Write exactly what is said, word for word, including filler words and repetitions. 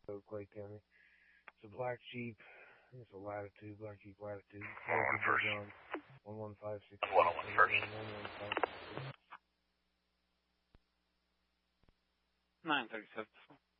So Clay County. It's a Black Sheep. It's a Latitude, Black Sheep Latitude. one oh one first. one one five six. one oh one first. nine thirty-seven.